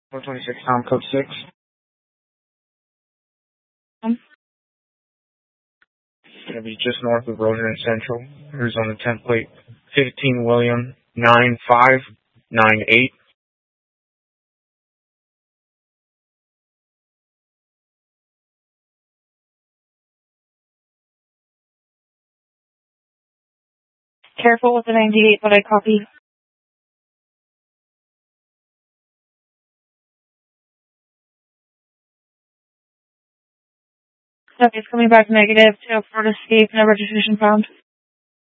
426, Tom, code 6. Gonna be just north of Rosen and Central. Arizona template 15 William 9598. Careful with the 98, but I copy. It's coming back negative to Florida Escape, no registration found.